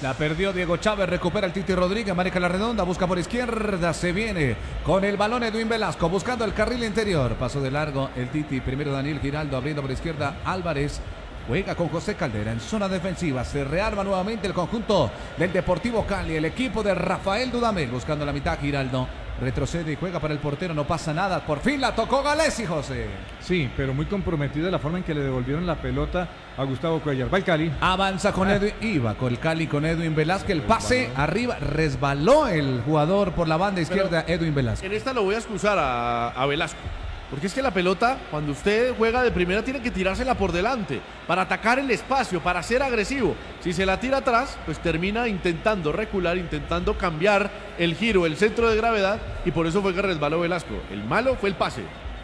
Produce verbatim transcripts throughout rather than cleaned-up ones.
La perdió Diego Chávez, recupera el Titi Rodríguez, marca la redonda, busca por izquierda, se viene con el balón Edwin Velasco, buscando el carril interior. Pasó de largo el Titi, primero Daniel Giraldo, abriendo por izquierda Álvarez. Juega con José Caldera en zona defensiva. Se rearma nuevamente el conjunto del Deportivo Cali. El equipo de Rafael Dudamel buscando la mitad. Giraldo retrocede y juega para el portero. No pasa nada. Por fin la tocó Galesi, José. Sí, pero muy comprometido la forma en que le devolvieron la pelota a Gustavo Cuellar. Va el Cali. Avanza con ah. Edwin. Iba con el Cali con Edwin Velázquez. El pase resbaló. Arriba. Resbaló el jugador por la banda izquierda, pero Edwin Velázquez. En esta lo voy a excusar a, a Velasco. Porque es que la pelota, cuando usted juega de primera, tiene que tirársela por delante para atacar el espacio, para ser agresivo. Si se la tira atrás, pues termina intentando recular, intentando cambiar el giro, el centro de gravedad, y por eso fue que resbaló Velasco. El malo fue el pase.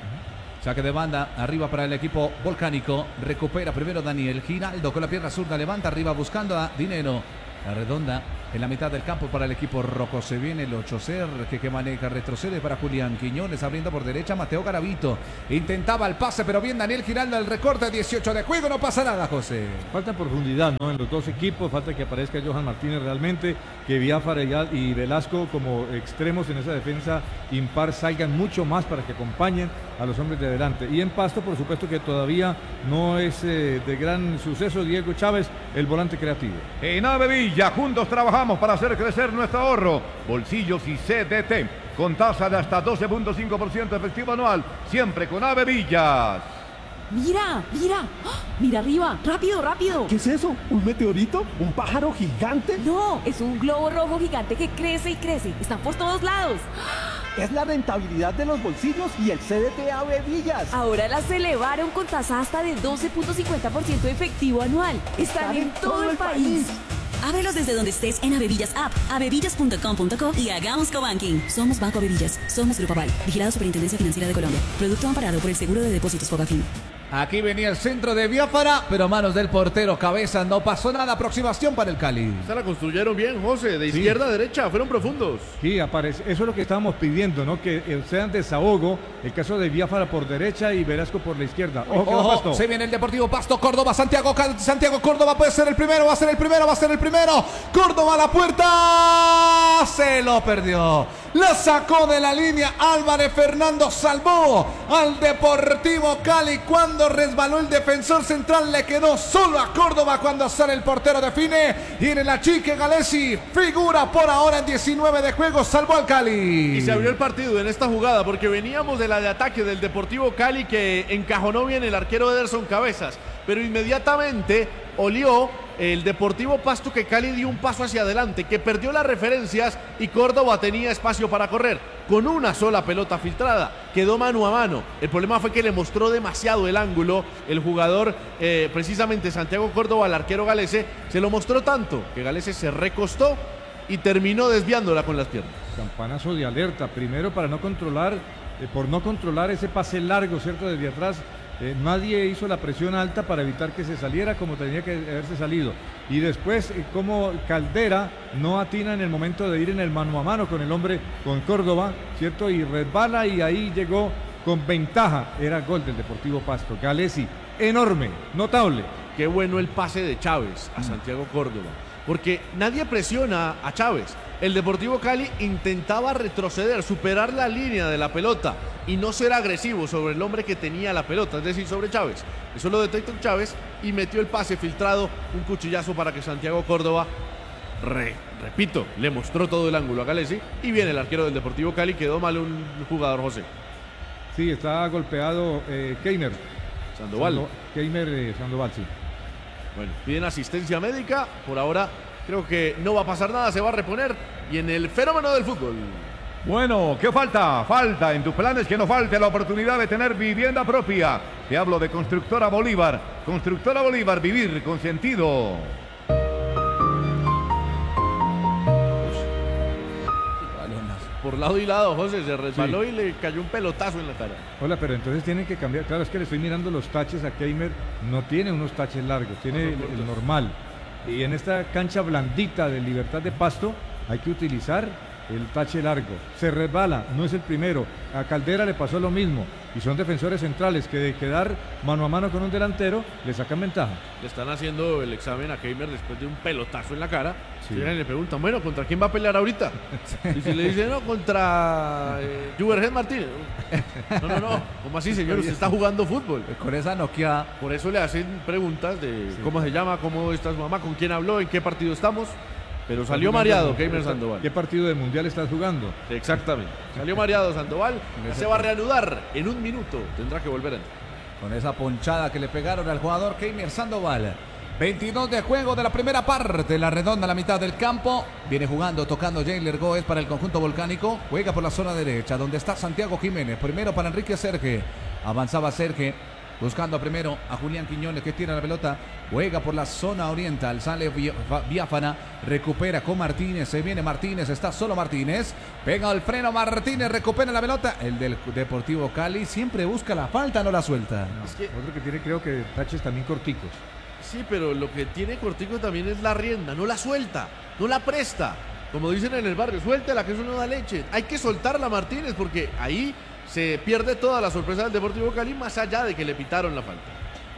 Saque de banda, arriba para el equipo volcánico. Recupera primero Daniel Giraldo con la pierna zurda, levanta arriba buscando a Dinero. La redonda en la mitad del campo para el equipo rojo. Se viene el ocho ser que, que maneja, retrocede para Julián Quiñones, abriendo por derecha Mateo Garavito. Intentaba el pase, pero bien Daniel Giraldo, el recorte, dieciocho de juego, no pasa nada, José. Falta profundidad, ¿no? En los dos equipos, falta que aparezca Johan Martínez realmente, que Biafara y Velasco como extremos en esa defensa impar salgan mucho más para que acompañen a los hombres de adelante. Y en Pasto, por supuesto que todavía no es eh, de gran suceso Diego Chávez, el volante creativo. En Ave Villa, juntos trabajamos para hacer crecer nuestro ahorro. Bolsillos y C D T, con tasa de hasta doce punto cinco por ciento efectivo anual, siempre con Ave Villas. Mira, mira, ¡oh! Mira arriba, rápido, rápido. ¿Qué es eso? ¿Un meteorito? ¿Un pájaro gigante? No, es un globo rojo gigante que crece y crece. Están por todos lados. Es la rentabilidad de los bolsillos y el C D T Ave Villas. Ahora las elevaron con tasa hasta de doce punto cincuenta por ciento efectivo anual. Están, Están en, en todo, todo el país. país. Ábrelos desde donde estés en Avevillas App, avevillas punto com punto co y hagamos cobanking. Somos Banco Avevillas, somos Grupo Aval, vigilado Superintendencia Financiera de Colombia. Producto amparado por el Seguro de Depósitos Fogafín. Aquí venía el centro de Biafara, pero a manos del portero Cabeza no pasó nada. Aproximación para el Cali. Se la construyeron bien, José, de sí. izquierda a derecha, fueron profundos. Sí, aparece. Eso es lo que estábamos pidiendo, ¿no? Que sean desahogo, el caso de Biafara por derecha y Velasco por la izquierda. Ojo, que Ojo, va Pasto. Se viene el Deportivo Pasto, Córdoba, Santiago, Santiago Córdoba puede ser el primero, va a ser el primero, va a ser el primero. Córdoba a la puerta, se lo perdió. La sacó de la línea Álvarez Fernando, salvó al Deportivo Cali cuando resbaló el defensor central, le quedó solo a Córdoba cuando sale el portero, define y en el achique Galesi figura por ahora en diecinueve de juego, salvó al Cali. Y se abrió el partido en esta jugada porque veníamos de la de ataque del Deportivo Cali que encajonó bien el arquero Ederson Cabezas, pero inmediatamente olió el Deportivo Pasto que Cali dio un paso hacia adelante, que perdió las referencias y Córdoba tenía espacio para correr. Con una sola pelota filtrada, quedó mano a mano. El problema fue que le mostró demasiado el ángulo. El jugador, eh, precisamente Santiago Córdoba, el arquero galese, se lo mostró tanto que Galese se recostó y terminó desviándola con las piernas. Campanazo de alerta, primero para no controlar, eh, por no controlar ese pase largo, ¿cierto? Desde atrás. Eh, nadie hizo la presión alta para evitar que se saliera como tenía que haberse salido. Y después, eh, como Caldera no atina en el momento de ir en el mano a mano con el hombre, con Córdoba, ¿cierto? Y resbala y ahí llegó con ventaja. Era gol del Deportivo Pasto. Galesi, enorme, notable. Qué bueno el pase de Chávez a Santiago Córdoba, porque nadie presiona a Chávez. El Deportivo Cali intentaba retroceder, superar la línea de la pelota y no ser agresivo sobre el hombre que tenía la pelota, es decir, sobre Chávez. Eso lo detectó Chávez y metió el pase filtrado, un cuchillazo para que Santiago Córdoba, re, repito, le mostró todo el ángulo a Galesi y viene el arquero del Deportivo Cali, quedó mal un jugador, José. Sí, está golpeado eh, Keimer. Sandoval. Sando, Keimer eh, Sandoval, sí. Bueno, piden asistencia médica, por ahora creo que no va a pasar nada, se va a reponer y en el fenómeno del fútbol. Bueno, ¿qué falta? Falta en tus planes que no falte la oportunidad de tener vivienda propia. Te hablo de Constructora Bolívar. Constructora Bolívar, vivir con sentido. Por lado y lado, José, se resbaló sí. y le cayó un pelotazo en la cara. Hola, pero entonces tienen que cambiar. Claro, es que le estoy mirando los taches a Keimer. No tiene unos taches largos, tiene el, el normal. Y en esta cancha blandita de Libertad de Pasto hay que utilizar el tache largo, se resbala, no es el primero, a Caldera le pasó lo mismo, y son defensores centrales que de quedar mano a mano con un delantero le sacan ventaja. Le están haciendo el examen a Keimer después de un pelotazo en la cara. Sí. Y le preguntan, bueno, ¿contra quién va a pelear ahorita? Y si le dicen, no, contra eh, Juvergen Martínez. No, no, no, ¿cómo así, señor? Usted está jugando fútbol. Con esa noqueada. Por eso le hacen preguntas de sí. cómo se llama, cómo está su mamá, con quién habló, en qué partido estamos. Pero salió mareado Keimer Sandoval. ¿Qué partido de mundial estás jugando? Exactamente. Salió mareado Sandoval. Se va a reanudar en un minuto. Tendrá que volver a entrar. Con esa ponchada que le pegaron al jugador Keimer Sandoval. veintidós de juego de la primera parte. La redonda a la mitad del campo. Viene jugando, tocando Jailer Goes para el conjunto volcánico. Juega por la zona derecha, donde está Santiago Jiménez. Primero para Enrique Serge. Avanzaba Serge. Buscando primero a Julián Quiñones, que tira la pelota. Juega por la zona oriental. Sale Biafana. Recupera con Martínez. Se viene Martínez. Está solo Martínez. Pega el freno Martínez. Recupera la pelota. El del Deportivo Cali siempre busca la falta, no la suelta. No, es que... Otro que tiene, creo que taches también corticos. Sí, pero lo que tiene cortico también es la rienda. No la suelta. No la presta. Como dicen en el barrio, suéltela, que eso no da leche. Hay que soltarla, Martínez, porque ahí se pierde toda la sorpresa del Deportivo Cali, más allá de que le pitaron la falta.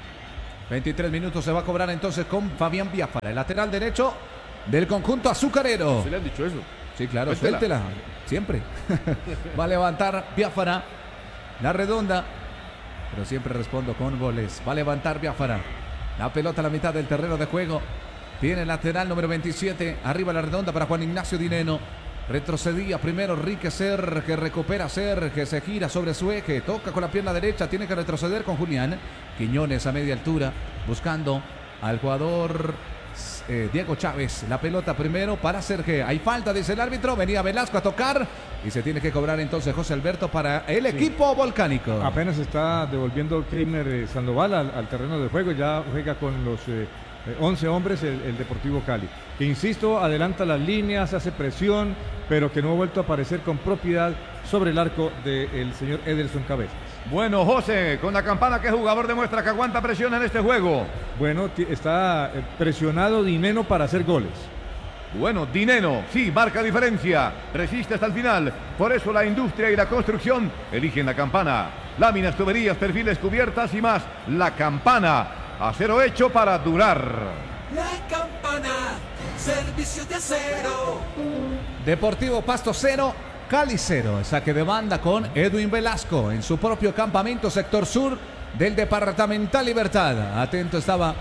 veintitrés minutos se va a cobrar entonces con Fabián Biafara, el lateral derecho del conjunto azucarero. ¿Se le han dicho eso? Sí, claro, Suéltela. suéltela, siempre. Va a levantar Biafara, la redonda, pero siempre respondo con goles. Va a levantar Biafara, la pelota a la mitad del terreno de juego. Tiene el lateral número veintisiete, arriba la redonda para Juan Ignacio Dineno. Retrocedía primero Enrique Serge, recupera Serge, se gira sobre su eje, toca con la pierna derecha, tiene que retroceder con Julián Quiñones a media altura, buscando al jugador eh, Diego Chávez. La pelota primero para Serge, hay falta, dice el árbitro, venía Velasco a tocar y se tiene que cobrar entonces José Alberto para el sí. equipo volcánico. Apenas está devolviendo Keimer eh, Sandoval al, al terreno de juego, ya juega con los... Eh, once hombres el, el Deportivo Cali, que insisto, adelanta las líneas, hace presión, pero que no ha vuelto a aparecer con propiedad sobre el arco del señor Ederson Cabezas. Bueno, José, con la campana, ¿qué jugador demuestra que aguanta presión en este juego? Bueno, está presionado Dineno para hacer goles. Bueno, Dineno, sí, marca diferencia, resiste hasta el final, por eso la industria y la construcción eligen la campana. Láminas, tuberías, perfiles, cubiertas y más, la campana. Acero hecho para durar. La campana, servicio de acero. Deportivo Pasto cero, Cali cero. Saque de banda con Edwin Velasco en su propio campamento sector sur del Departamental Libertad. Atento estaba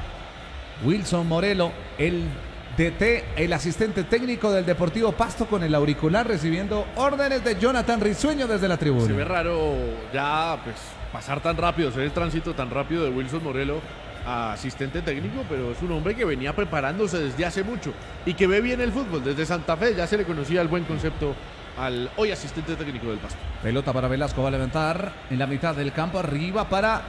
Wilson Morelo, el D T, el asistente técnico del Deportivo Pasto, con el auricular recibiendo órdenes de Jonathan Risueño desde la tribuna. Se ve raro ya pues pasar tan rápido, hacer el tránsito tan rápido de Wilson Morelo a asistente técnico, pero es un hombre que venía preparándose desde hace mucho y que ve bien el fútbol. Desde Santa Fe ya se le conocía el buen concepto al hoy asistente técnico del Pasto. Pelota para Velasco, va a levantar en la mitad del campo, arriba para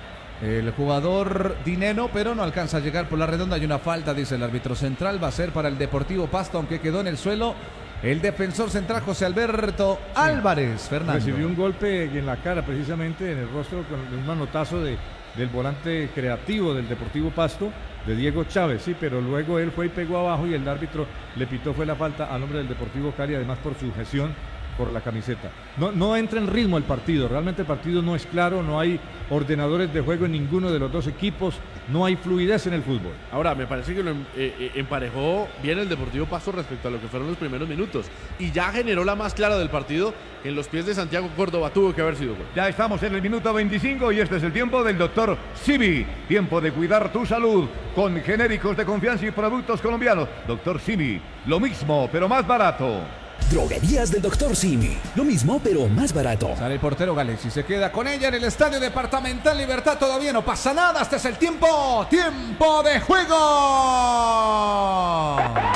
el jugador Dineno, pero no alcanza a llegar por la redonda. Hay una falta, dice el árbitro central, va a ser para el Deportivo Pasto, aunque quedó en el suelo el defensor central José Alberto Álvarez. Fernando recibió un golpe en la cara, precisamente en el rostro, con un manotazo de del volante creativo del Deportivo Pasto, de Diego Chávez, sí, pero luego él fue y pegó abajo y el árbitro le pitó, fue la falta al nombre del Deportivo Cali, además por su gestión por la camiseta. No, no entra en ritmo el partido, realmente el partido no es claro, no hay ordenadores de juego en ninguno de los dos equipos, no hay fluidez en el fútbol. Ahora, me parece que lo eh, emparejó bien el Deportivo Pasto respecto a lo que fueron los primeros minutos y ya generó la más clara del partido en los pies de Santiago Córdoba, tuvo que haber sido gol. Ya estamos en el minuto veinticinco y este es el tiempo del doctor Simi, tiempo de cuidar tu salud con genéricos de confianza y productos colombianos. doctor Simi, lo mismo pero más barato. Droguerías del doctor Simi. Lo mismo, pero más barato. Sale el portero Gales y se queda con ella en el Estadio Departamental Libertad. Todavía no pasa nada. Este es el tiempo. ¡Tiempo de juego!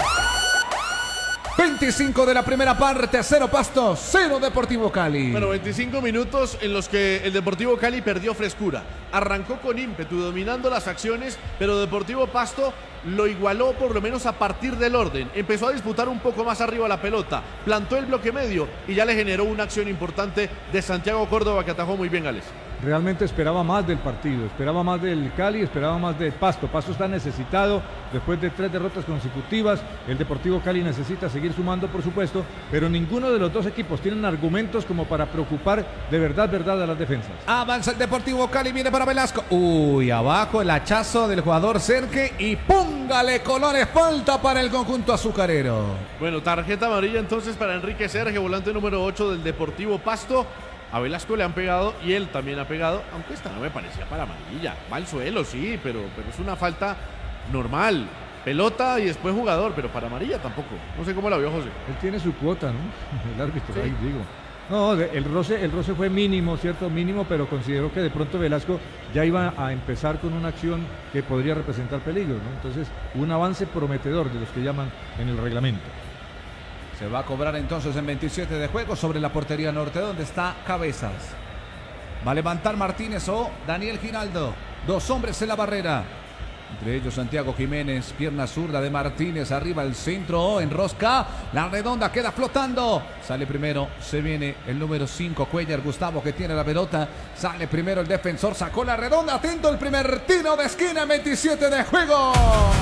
veinticinco de la primera parte, cero Pasto, cero Deportivo Cali. Bueno, veinticinco minutos en los que el Deportivo Cali perdió frescura. Arrancó con ímpetu, dominando las acciones, pero Deportivo Pasto lo igualó por lo menos a partir del orden. Empezó a disputar un poco más arriba la pelota, plantó el bloque medio y ya le generó una acción importante de Santiago Córdoba que atajó muy bien Gales. realmente esperaba más del partido, esperaba más del Cali, esperaba más del Pasto. Pasto está necesitado después de tres derrotas consecutivas. El Deportivo Cali necesita seguir sumando, por supuesto, pero ninguno de los dos equipos tienen argumentos como para preocupar de verdad, verdad a las defensas. Avanza el Deportivo Cali, viene para Velasco. Uy, abajo el hachazo del jugador Cerque y póngale colores, falta para el conjunto azucarero. Bueno, tarjeta amarilla entonces para Enrique Serge, volante número ocho del Deportivo Pasto. A Velasco le han pegado y él también ha pegado, aunque esta no me parecía para amarilla. Va al suelo, sí, pero, pero es una falta normal. Pelota y después jugador, pero para amarilla tampoco. No sé cómo la vio José. Él tiene su cuota, ¿no? El árbitro, Sí. ahí digo. No, el roce, el roce fue mínimo, ¿cierto? Mínimo, pero consideró que de pronto Velasco ya iba a empezar con una acción que podría representar peligro, ¿no? Entonces, un avance prometedor de los que llaman en el reglamento. Se va a cobrar entonces en veintisiete de juego sobre la portería norte, donde está Cabezas. Va a levantar Martínez o Daniel Giraldo. Dos hombres en la barrera. Entre ellos Santiago Jiménez, pierna zurda de Martínez, arriba el centro, en rosca, la redonda queda flotando. Sale primero, se viene el número cinco, Cuellar Gustavo, que tiene la pelota. Sale primero el defensor, sacó la redonda, atento el primer tiro de esquina en veintisiete de juego.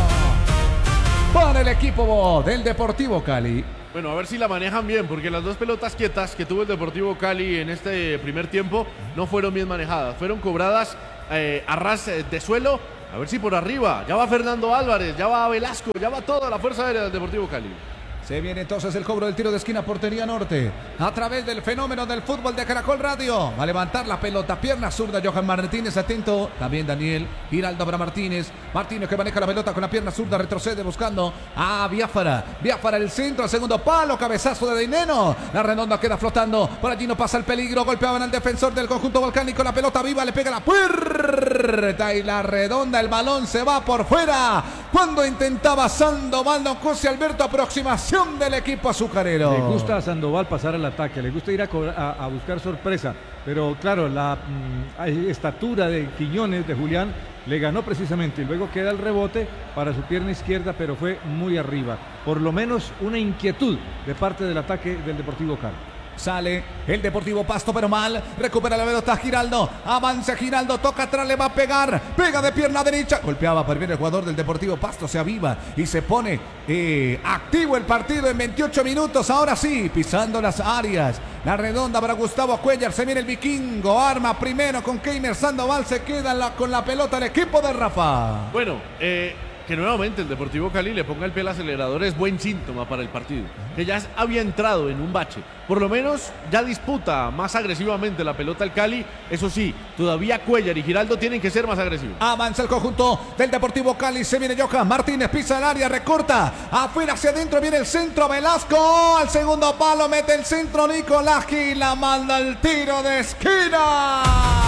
Para el equipo del Deportivo Cali. Bueno, a ver si la manejan bien, porque las dos pelotas quietas que tuvo el Deportivo Cali en este primer tiempo no fueron bien manejadas. Fueron cobradas eh, a ras de suelo. A ver si por arriba. Ya va Fernando Álvarez, ya va Velasco, ya va toda la fuerza aérea del Deportivo Cali. Se viene entonces el cobro del tiro de esquina, portería norte. A través del fenómeno del fútbol de Caracol Radio. Va a levantar la pelota, pierna zurda, Johan Martínez, atento. También Daniel Giraldo para Martínez. Martínez que maneja la pelota con la pierna zurda, retrocede buscando a Biafara. Biafara el centro, al segundo palo, cabezazo de Dineno. La redonda queda flotando. Por allí no pasa el peligro. Golpeaban al defensor del conjunto volcánico. La pelota viva, le pega la puerta. Y la redonda, el balón se va por fuera. Cuando intentaba Sandoval, don José Alberto, aproximación del equipo azucarero. Le gusta a Sandoval pasar al ataque, le gusta ir a, a, a buscar sorpresa, pero claro, la mm, estatura de Quiñones, de Julián, le ganó precisamente y luego queda el rebote para su pierna izquierda, pero fue muy arriba. Por lo menos una inquietud de parte del ataque del Deportivo Cali. Sale el Deportivo Pasto, pero mal. Recupera la pelota Giraldo. Avanza Giraldo, toca atrás, le va a pegar. Pega de pierna derecha. Golpeaba por bien el jugador del Deportivo Pasto. Se aviva y se pone eh, activo el partido en veintiocho minutos. Ahora sí, pisando las áreas. La redonda para Gustavo Cuellar. Se viene el vikingo. Arma primero con Keiner Sandoval. Se queda la, con la pelota el equipo de Rafa. Bueno, eh... que nuevamente el Deportivo Cali le ponga el pie al acelerador es buen síntoma para el partido. Que ya había entrado en un bache. Por lo menos ya disputa más agresivamente la pelota el Cali. Eso sí, todavía Cuellar y Giraldo tienen que ser más agresivos. Avanza el conjunto del Deportivo Cali. Se viene Johan Martínez, pisa el área, recorta. Afuera hacia adentro viene el centro. Velasco al segundo palo, mete el centro. Nicolás Gil la manda el tiro de esquina.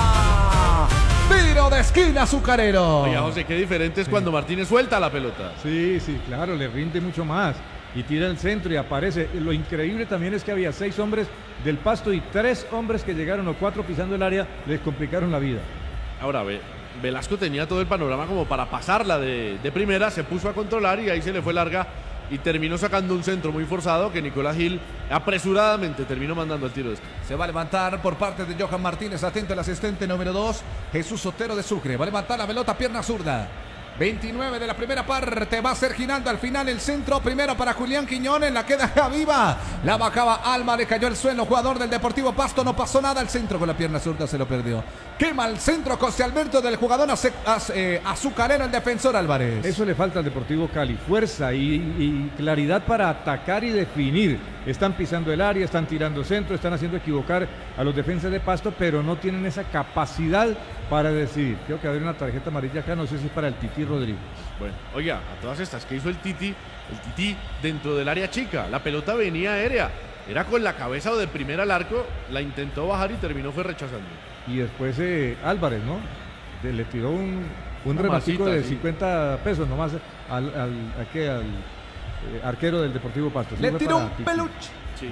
Tiro de esquina azucarero. Oye, José, qué diferente es sí. cuando Martínez suelta la pelota. Sí, sí, claro, le rinde mucho más. Y tira el centro y aparece. Lo increíble también es que había seis hombres del Pasto y tres hombres que llegaron o cuatro pisando el área, les complicaron la vida. Ahora, ve, Velasco tenía todo el panorama como para pasarla de, de primera, se puso a controlar y ahí se le fue larga. Y terminó sacando un centro muy forzado que Nicolás Gil apresuradamente terminó mandando el tiro de esquina. Se va a levantar por parte de Johan Martínez. Atento el asistente número dos, Jesús Sotero de Sucre. Va a levantar la pelota, pierna zurda. veintinueve de la primera parte. Va a ser Giraldo al final el centro. Primero para Julián Quiñones. La queda viva. La bajaba Alma. Le cayó el suelo. Jugador del Deportivo Pasto. No pasó nada. El centro con la pierna zurda se lo perdió. Quema el centro José Alberto del jugador az, az, eh, azucarero, el defensor Álvarez. Eso le falta al Deportivo Cali. Fuerza y, y claridad para atacar y definir. Están pisando el área, están tirando centro, están haciendo equivocar a los defensas de Pasto, pero no tienen esa capacidad para decidir. Creo que haber una tarjeta amarilla acá, no sé si es para el Titi Rodríguez. Bueno, oiga, a todas estas que hizo el Titi, el Titi dentro del área chica, la pelota venía aérea, era con la cabeza o de primera al arco, la intentó bajar y terminó fue rechazando. Y después eh, Álvarez, ¿no? De, le tiró un, un rematico de sí. cincuenta pesos nomás al, al, al, ¿qué? al eh, arquero del Deportivo Pasto. Le tiró un peluche. Sí.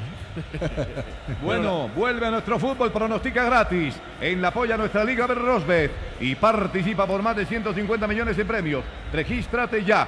Bueno, vuelve a nuestro fútbol, pronostica gratis en la apoya nuestra liga de Rosbet y participa por más de ciento cincuenta millones de premios. Regístrate ya.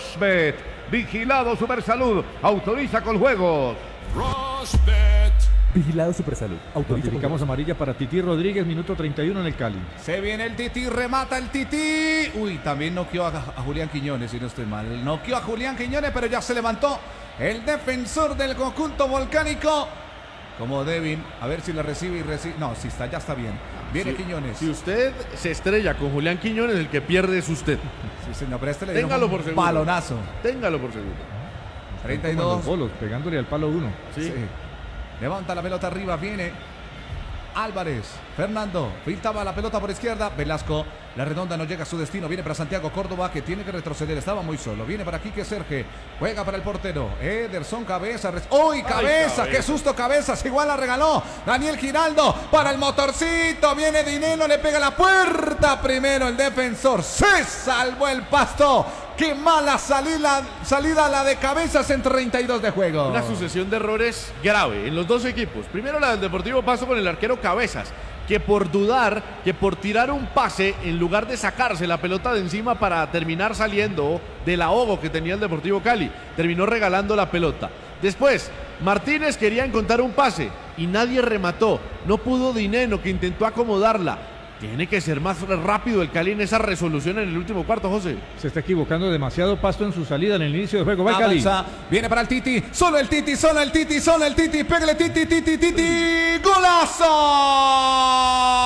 Rosbet, vigilado Supersalud, autoriza con juegos. Rosbet. Vigilado Supersalud. Autoriza. Notificamos amarilla para Titi Rodríguez, minuto treinta y uno en el Cali. Se viene el Titi, remata el Titi. Uy, también noqueó a, a Julián Quiñones, si no estoy mal. Noqueó a Julián Quiñones, pero ya se levantó el defensor del conjunto volcánico. Como Devin, a ver si le recibe y recibe. No, si está, ya está bien. Viene Si- Quiñones. Si usted se estrella con Julián Quiñones, el que pierde es usted. Sí, señor, pero este le dieron Téngalo un por seguro. balonazo. Téngalo por seguro. treinta y Como dos. los bolos, pegándole al palo uno. Sí. Sí. Levanta la pelota arriba, viene Álvarez, Fernando, filtraba la pelota por izquierda, Velasco, la redonda no llega a su destino, viene para Santiago Córdoba que tiene que retroceder, estaba muy solo, viene para Quique Serge, juega para el portero, Ederson Cabeza, res- ¡uy, cabeza! Cabeza. ¡Qué susto Cabezas! Igual la regaló Daniel Giraldo para el motorcito, viene Dineno, le pega la puerta, primero el defensor, se salvó el Pasto. ¡Qué mala salida, salida la de Cabezas en treinta y dos de juego! Una sucesión de errores grave en los dos equipos. Primero la del Deportivo Pasto con el arquero Cabezas, que por dudar, que por tirar un pase, en lugar de sacarse la pelota de encima para terminar saliendo del ahogo que tenía el Deportivo Cali, terminó regalando la pelota. Después, Martínez quería encontrar un pase y nadie remató. No pudo Dineno, que intentó acomodarla. Tiene que ser más rápido el Cali en esa resolución en el último cuarto, José. Se está equivocando demasiado Pasto en su salida en el inicio del juego. Va el Cali. Avanza, viene para el Titi, solo el Titi, solo el Titi, solo el Titi, pégale Titi, Titi, Titi, ¡golazo!